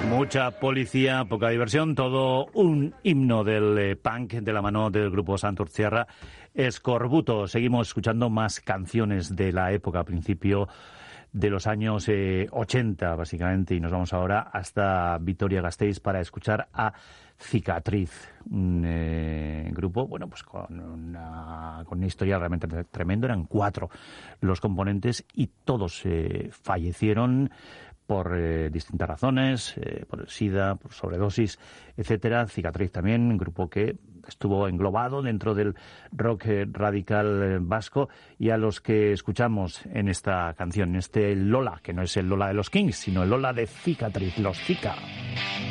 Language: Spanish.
Mucha policía, poca diversión, todo un himno del punk de la mano del grupo Santurtziarra Eskorbuto. Seguimos escuchando más canciones de la época, a principio de los años 80, básicamente, y nos vamos ahora hasta Vitoria-Gasteiz para escuchar a Cicatriz, un grupo, bueno, pues con una historia realmente tremenda. Eran 4 los componentes y todos fallecieron por distintas razones, por el SIDA, por sobredosis, etcétera. Cicatriz también, un grupo que estuvo englobado dentro del rock radical vasco, y a los que escuchamos en esta canción, en este Lola, que no es el Lola de los Kings, sino el Lola de Cicatriz, los Cica.